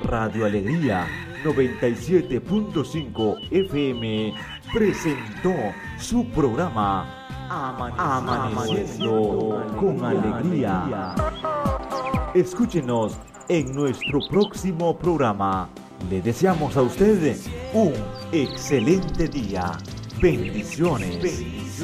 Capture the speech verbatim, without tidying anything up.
Radio Alegría noventa y siete punto cinco F M presentó su programa Amaneciendo con Alegría. Escúchenos en nuestro próximo programa. Le deseamos a usted un excelente día. Bendiciones.